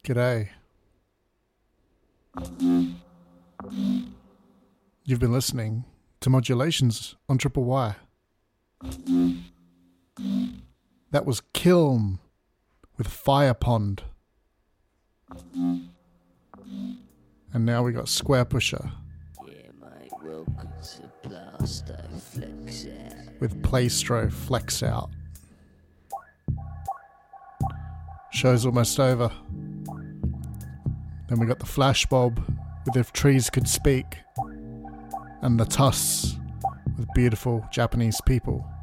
G'day. You've been listening to Modulations on Triple Y. That was Kiln with Fire Pond. And now we got Square Pusher with Playstro Flex Out. Show's almost over. Then we got the Flash Bob with If Trees Could Speak, and the Tuss with Beautiful Japanese People.